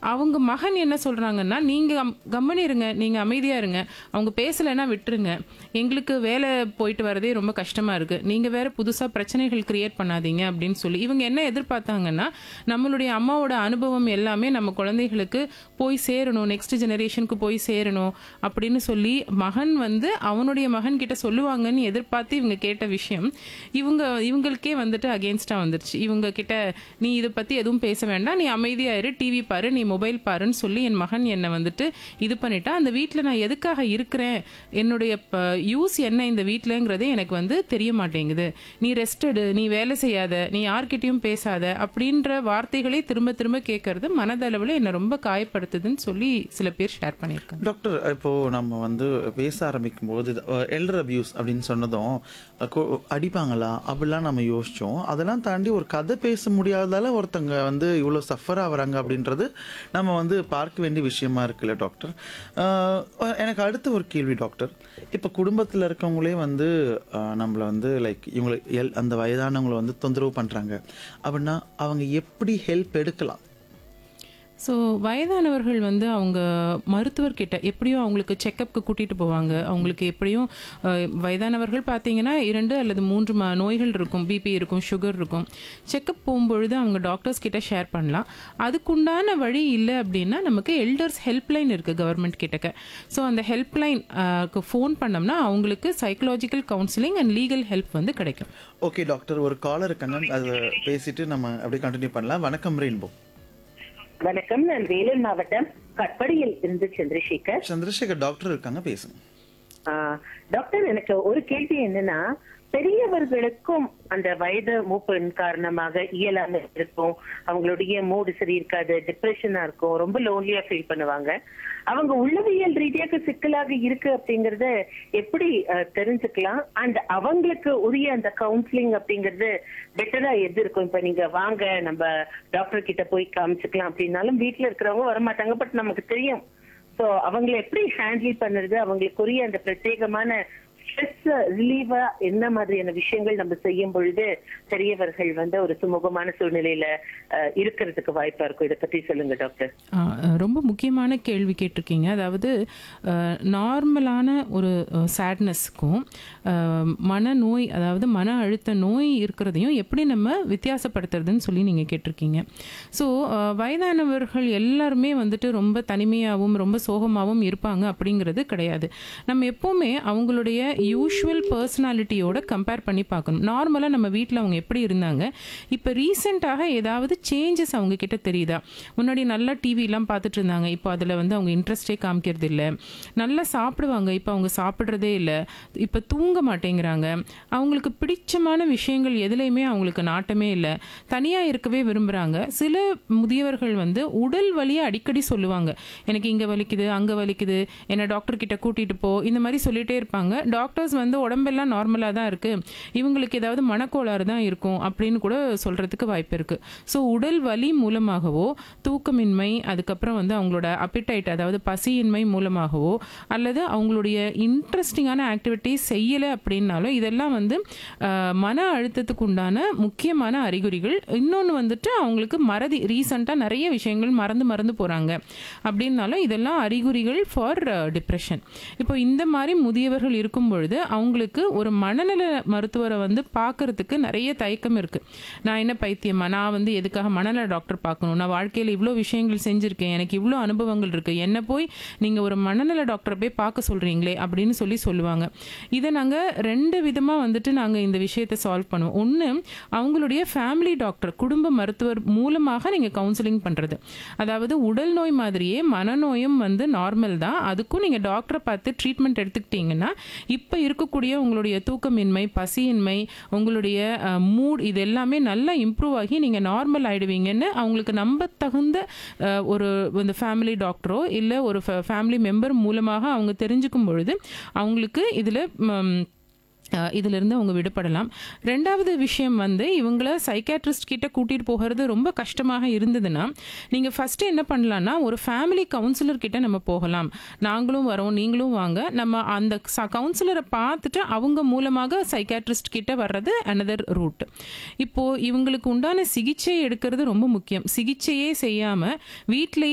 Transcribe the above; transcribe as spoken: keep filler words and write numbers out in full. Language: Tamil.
அவங்க மகன் என்ன சொல்றாங்கன்னா, "நீங்க கம் கம்முனு இருங்க. நீங்க அமைதியா இருங்க. அவங்க பேசலன்னா விட்டுருங்க. எங்களுக்கு வேலை போயிட்டு வரதே ரொம்ப கஷ்டமா இருக்கு. நீங்க வேற புதுசா பிரச்சனைகள் கிரியேட் பண்ணாதீங்க." அப்படின்னு சொல்லி இவங்க என்ன எதிர்பார்த்தாங்கன்னா, நம்மளுடைய அம்மாவோட அனுபவம் எல்லாமே நம்ம குழந்தைகளுக்கு போய் சேரணும். நெக்ஸ்ட் ஜெனரேஷனுக்கு போய் சேரணும் அப்படின்னு சொல்லி மகன் வந்து அவனுடைய மகன் கிட்ட சொல்லுவாங்கன்னு எதிர்பார்த்து இவங்க கேட்ட விஷயம், இவங்க இவங்களுக்கே வந்துட்டு அகெயின்ஸ்டா வந்துருச்சு. இவங்க கிட்ட நீ இத பத்தி எதுவும் பேச வேண்டாம். நீ அமைதியா இரு. டிவி பாரு. நீ மொபைல் பாருன்னு சொல்லி என் மகன் என்ன வந்துட்டு இது பண்ணிட்டா. அந்த வீட்ல நான் எதுக்காக இருக்கிறேன்? என்னுடைய ப யூஸ் என்ன இந்த வீட்லங்கிறதே எனக்கு வந்து தெரிய மாட்டேங்குது. நீ ரெஸ்ட் எடு. நீ வேலை செய்யாத. நீ யார்கிட்டயும் பேசாத. அப்படின்ற வார்த்தைகளே திரும்ப திரும்ப கேட்கறது மனதளவுல என்ன ரொம்ப காயப்படுத்துதுன்னு சொல்லி சில பேர் ஷேர் பண்ணியிருக்காங்க. டாக்டர், இப்போ நம்ம வந்து பேச ஆரம்பிக்கும் போது எல்டர் அபியூஸ் அப்படின்னு சொன்னதும் கொ- அடிப்பாங்களா அப்படிலாம் நம்ம யோசிச்சோம். அதெல்லாம் தாண்டி ஒரு கதை பேச முடியாததால ஒருத்தங்க வந்து இவ்வளோ சஃபர் ஆகுறாங்க அப்படின்றது நம்ம வந்து பார்க்க வேண்டிய விஷயமா இருக்குல்ல டாக்டர். ஆஹ் எனக்கு அடுத்த ஒரு கேள்வி டாக்டர். இப்போ குடும்பத்தில் இருக்கவங்களே வந்து ஆஹ் நம்மளை வந்து லைக் இவங்களை எல் அந்த வயதானவங்களை வந்து தொந்தரவு பண்ணுறாங்க அப்படின்னா அவங்க எப்படி ஹெல்ப் எடுக்கலாம்? ஸோ வயதானவர்கள் வந்து அவங்க மருத்துவர்கிட்ட எப்படியும் அவங்களுக்கு செக்கப்புக்கு கூட்டிகிட்டு போவாங்க. அவங்களுக்கு எப்படியும் அஹ், வயதானவர்கள் பார்த்தீங்கன்னா இரண்டு அல்லது மூன்று ம நோய்கள் இருக்கும். பிபி இருக்கும், சுகர் இருக்கும். செக்கப் போகும்பொழுது அவங்க டாக்டர்ஸ் கிட்ட ஷேர் பண்ணலாம். அதுக்குண்டான வழி இல்லை அப்படின்னா நமக்கு எல்டர்ஸ் ஹெல்ப்லைன் இருக்குது கவர்மெண்ட் கிட்டக்க. ஸோ அந்த ஹெல்ப்லைனுக்கு ஃபோன் பண்ணோம்னா அவங்களுக்கு psychological counselling and legal help வந்து கிடைக்கும். ஓகே டாக்டர், ஒரு காலர் இருக்காங்க, அதை பேசிட்டு நம்ம அப்படியே கண்டினியூ பண்ணலாம். வணக்கம் ரெயின்போ. வணக்கம். நான் வேலூர் மாவட்டம் கட்படியில் இருந்து சந்திரசேகர். சந்திரசேகர் டாக்டர் இருக்காங்க, பேசுங்க. ஆஹ் டாக்டர், எனக்கு ஒரு கேள்வி என்னன்னா, பெரியவர்களுக்கும் அந்த வயது மூப்பின் காரணமாக இயலாம இருக்கும், அவங்களுடைய மூடு சரி இருக்காது, டிப்ரெஷனா இருக்கும், ரொம்ப லோன்லியா ஃபீல் பண்ணுவாங்க. அவங்க உள்ளவியல் ரீதியாக சிக்கலாக இருக்கு அப்படிங்கறத எப்படி அஹ், தெரிஞ்சுக்கலாம்? அண்ட் அவங்களுக்கு உரிய அந்த கவுன்சிலிங் அப்படிங்கறது பெட்டரா எது இருக்கும்? இப்ப நீங்க வாங்க நம்ம டாக்டர் கிட்ட போய் காமிச்சுக்கலாம் அப்படின்னாலும் வீட்டுல இருக்கிறவங்க வரமாட்டாங்க. பட் நமக்கு தெரியும். சோ அவங்களை எப்படி ஹேண்டில் பண்ணுறது? அவங்களுக்குரிய அந்த பிரத்யேகமான ஸ்ட்ரெஸ் ரிலீவா என்ன மாதிரியான விஷயங்கள் நம்ம செய்யும் பொழுது பெரியவர்கள் வந்து ஒரு சுமூகமான சூழ்நிலையில அஹ், இருக்கிறதுக்கு வாய்ப்பா இருக்கும்? இதை பத்தி சொல்லுங்க டாக்டர். ஆ, ரொம்ப முக்கியமான கேள்வி கேட்டிருக்கீங்க. அதாவது நார்மலான ஒரு சேட்னஸ்க்கும் மனநோய், அதாவது மன அழுத்த நோய் இருக்கிறதையும் எப்படி நம்ம வித்தியாசப்படுத்துறதுன்னு சொல்லி நீங்கள் கேட்டிருக்கீங்க. ஸோ வயதானவர்கள் எல்லாருமே வந்துட்டு ரொம்ப தனிமையாகவும் ரொம்ப சோகமாகவும் இருப்பாங்க அப்படிங்கிறது கிடையாது. நம்ம எப்போவுமே அவங்களுடைய யூஷுவல் பர்சனாலிட்டியோட கம்பேர் பண்ணி பார்க்கணும். நார்மலாக நம்ம வீட்டில் அவங்க எப்படி இருந்தாங்க, இப்போ ரீசெண்டாக ஏதாவது சேஞ்சஸ் அவங்க கிட்ட தெரியுதா? முன்னாடி நல்லா டிவிலாம் பார்த்துட்டு இருந்தாங்க, இப்போ அதில் வந்து அவங்க இன்ட்ரெஸ்டே காமிக்கிறது இல்லை. நல்லா சாப்பிடுவாங்க, இப்போ அவங்க சாப்பிட்றதே இல்லை. இப்போ தூங்க மாட்டேங்கிறாங்க. அவங்களுக்கு பிடிச்சமான விஷயங்கள் எதுலையுமே அவங்களுக்கு நாட்டமே இல்லை. தனியாக இருக்கவே விரும்புகிறாங்க. சில முதியவர்கள் வந்து உடல் வலியை அடிக்கடி சொல்லுவாங்க. எனக்கு இங்கே வலிக்குது, அங்கே வலிக்குது, என்னை டாக்டர் கிட்ட கூட்டிகிட்டு போ, இந்த மாதிரி சொல்லிகிட்டே இருப்பாங்க. டாக்டர்ஸ் வந்து உடம்பெல்லாம் நார்மலாக தான் இருக்குது, இவங்களுக்கு ஏதாவது மனக்கோளாறு தான் இருக்கும் அப்படின்னு கூட சொல்கிறதுக்கு வாய்ப்பு இருக்குது. ஸோ உடல் வலி மூலமாகவோ, தூக்கமின்மை, அதுக்கப்புறம் வந்து அவங்களோட அப்பிடைட் அதாவது பசியின்மை மூலமாகவோ, அல்லது அவங்களுடைய இன்ட்ரெஸ்டிங்கான ஆக்டிவிட்டிஸ் செய்யலை அப்படின்னாலும் இதெல்லாம் வந்து ஆஹ், மன அழுத்தத்துக்கு உண்டான முக்கியமான அறிகுறிகள். இன்னொன்று வந்துட்டு அவங்களுக்கு மறதி, ரீசண்டாக நிறைய விஷயங்கள் மறந்து மறந்து போகிறாங்க அப்படின்னாலும் இதெல்லாம் அறிகுறிகள் ஃபார் டிப்ரெஷன். இப்போ இந்த மாதிரி முதியவர்கள் இருக்கும் பொழுது அவங்களுக்கு ஒரு மனநல மருத்துவரை வந்து பார்க்கறதுக்கு நிறைய தயக்கம் இருக்கு. நான் என்ன பைத்தியமா, நான் வந்து எதுக்காக மனநல டாக்டர் பார்க்கணும், நான் வாழ்க்கையில் இவ்வளோ விஷயங்கள் செஞ்சுருக்கேன், எனக்கு இவ்வளோ அனுபவங்கள் இருக்கு, என்ன போய் நீங்க ஒரு மனநல டாக்டரை போய் பார்க்க சொல்றீங்களே அப்படின்னு சொல்லி சொல்லுவாங்க. இதை நாங்கள் ரெண்டு விதமாக வந்துட்டு நாங்கள் இந்த விஷயத்தை சால்வ் பண்ணுவோம். ஒன்று, அவங்களுடைய ஃபேமிலி டாக்டர், குடும்ப மருத்துவர் மூலமாக நீங்கள் கவுன்சிலிங் பண்ணுறது. அதாவது உடல் நோய் மாதிரியே மனநோயும் வந்து நார்மல் தான், அதுக்கும் நீங்கள் டாக்டரை பார்த்து ட்ரீட்மெண்ட் எடுத்துக்கிட்டீங்கன்னா இப்போ இருக்கக்கூடிய உங்களுடைய தூக்கமின்மை, பசியின்மை, உங்களுடைய மூட், இது எல்லாமே நல்லா இம்ப்ரூவ் ஆகி நீங்கள் நார்மல் ஆகிடுவீங்கன்னு அவங்களுக்கு நம்ப தகுந்த அஹ், ஒரு இந்த ஃபேமிலி டாக்டரோ இல்லை ஒரு ஃபேமிலி மெம்பர் மூலமாக அவங்க தெரிஞ்சுக்கும் பொழுது அவங்களுக்கு இதில் இதிலிருந்து அவங்க விடுபடலாம். ரெண்டாவது விஷயம் வந்து இவங்கள சைக்காட்ரிஸ்ட் கிட்ட கூட்டிகிட்டு போகிறது ரொம்ப கஷ்டமாக இருந்ததுன்னா நீங்கள் ஃபஸ்ட்டு என்ன பண்ணலான்னா ஒரு ஃபேமிலி கவுன்சிலர் கிட்ட நம்ம போகலாம். நாங்களும் வரோம், நீங்களும் வாங்க, நம்ம அந்த கவுன்சிலரை பார்த்துட்டு அவங்க மூலமாக சைக்காட்ரிஸ்ட் கிட்ட வர்றது அனதர் ரூட். இப்போது இவங்களுக்கு உண்டான சிகிச்சை எடுக்கிறது ரொம்ப முக்கியம். சிகிச்சையே செய்யாமல் வீட்டிலேயே